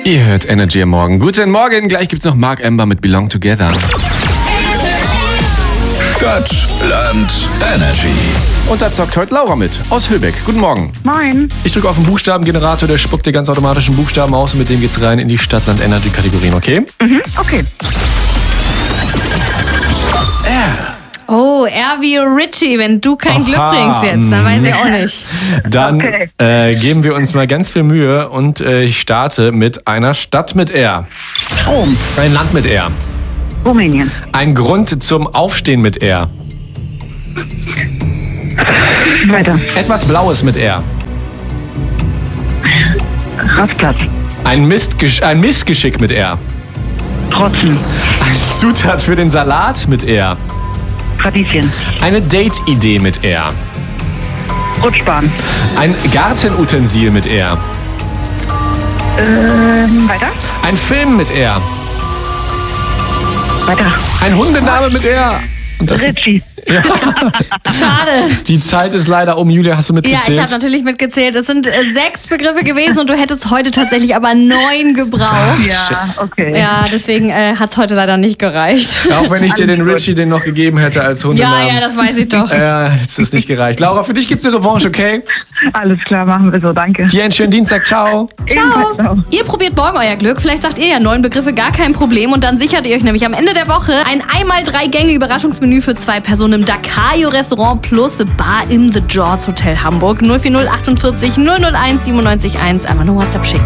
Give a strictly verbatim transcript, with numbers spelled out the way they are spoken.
Ihr hört Energy am Morgen. Guten Morgen, gleich gibt's noch Mark Ember mit Belong Together. Stadt, Land, Energy. Und da zockt heute Laura mit, aus Hülbeck. Guten Morgen. Moin. Ich drücke auf den Buchstabengenerator, der spuckt dir ganz automatisch einen Buchstaben aus und mit dem geht's rein in die Stadt, Land, Energy Kategorien, okay? Mhm, okay. R. Oh, R wie Richie, wenn du kein Aha. Glück bringst jetzt, dann weiß ich auch nicht. Dann Okay. äh, geben wir uns mal ganz viel Mühe und äh, ich starte mit einer Stadt mit R. Rom. Ein Land mit R. Rumänien. Ein Grund zum Aufstehen mit R. Weiter. Etwas Blaues mit R. Rastplatz. Ein, Mistgesch- ein Missgeschick mit R. Trotzen. Eine Zutat für den Salat mit R. Radieschen. Eine Date-Idee mit R. Rutschbahn. Ein Gartenutensil mit R. Ähm, weiter. Ein Film mit R. Weiter. Ein Hundename mit R. Und das, Ritchie. Schade. die Zeit ist leider um. Julia, hast du Ja, mitgezählt? ich habe natürlich mitgezählt. Es sind äh, sechs Begriffe gewesen und du hättest heute tatsächlich aber neun gebraucht. Ja, okay. Ja, deswegen äh, hat's heute leider nicht gereicht. Auch wenn ich dir den Alles gut. Richie den noch gegeben hätte als Ja, Hundenamen. ja, das weiß ich doch. Ja, jetzt ist nicht gereicht. Laura, für dich gibt's eine Revanche, okay? Alles klar, machen wir so. Danke. Dir einen schönen Dienstag. Ciao. Ebenfalls Ciao. auch. Ihr probiert morgen euer Glück. Vielleicht sagt ihr ja neun Begriffe, gar kein Problem. Und dann sichert ihr euch nämlich am Ende der Woche ein einmal drei Gänge Überraschungsmenü für zwei Personen im Dakayo Restaurant plus Bar im The Jaws Hotel Hamburg. null vier null achtundvierzig null null eins siebenundneunzig eins. Einmal eine WhatsApp schicken.